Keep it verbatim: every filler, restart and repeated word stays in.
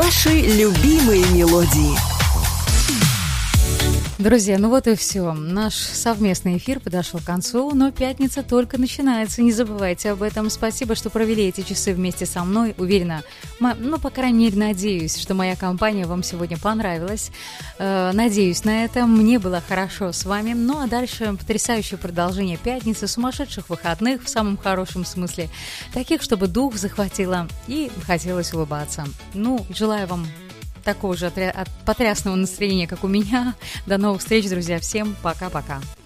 Ваши любимые мелодии. Друзья, ну вот и все. Наш совместный эфир подошел к концу, но пятница только начинается. Не забывайте об этом. Спасибо, что провели эти часы вместе со мной. Уверена, ну, по крайней мере, надеюсь, что моя компания вам сегодня понравилась. Надеюсь на это. Мне было хорошо с вами. Ну, а дальше потрясающее продолжение пятницы, сумасшедших выходных в самом хорошем смысле. Таких, чтобы дух захватило и хотелось улыбаться. Ну, желаю вам такого же потрясного настроения, как у меня. До новых встреч, друзья. Всем пока-пока.